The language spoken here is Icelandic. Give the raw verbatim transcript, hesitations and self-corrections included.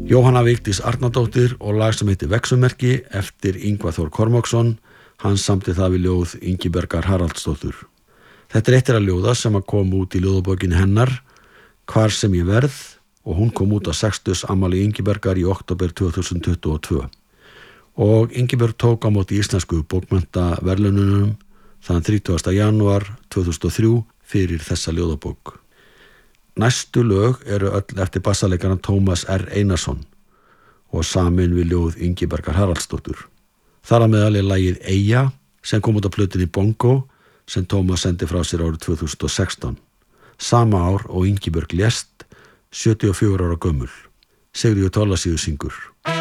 Jóhanna Vigdís Arnardóttir og lag sem heitir Vegsumerki eftir Ingvar Þór Kormáksson. Hann samdi það við ljóð Ingibergar Haraldsdóttur. Þetta er eitt þeirra ljóða sem að kom út í ljóðabókinni hennar Hvar sem ég verð og hún kom út á sextugs afmæli Ingibergar í október tvö þúsund tuttugu og tvö. Og Ingiberg tók á móti íslensku bókmenntaverðlaununum þann þrítugasta janúar tvö þúsund og þrjú fyrir þessa ljóðabók. Næstu lög eru öll eftir bassaleikaran Tómas R. Einarsson og samin við ljóð Ingibergar Haraldsdóttur. Þar að meðal er lagið Eyja sem kom út á plötunni Bongo sem Tómas sendi frá sér árið tvö þúsund og sextán. Sama ár og Ingiberg lést, sjötíu og fjögurra ára gömul. Sigríður Thorlacius syngur.